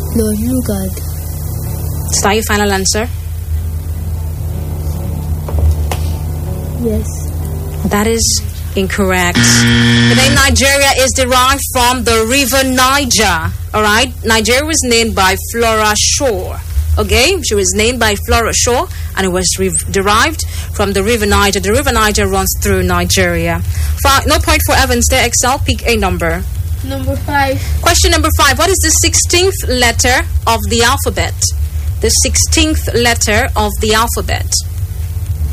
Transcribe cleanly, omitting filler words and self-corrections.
Lord Lugard. Is that your final answer? Yes. That is incorrect. The name Nigeria is derived from the river Niger. Alright? Nigeria was named by Flora Shaw. Okay? She was named by Flora Shaw, and it was derived from the river Niger. The river Niger runs through Nigeria. No point for Evans there, Excel. Pick a number. Number 5. Question number 5. What is the 16th letter of the alphabet? The 16th letter of the alphabet.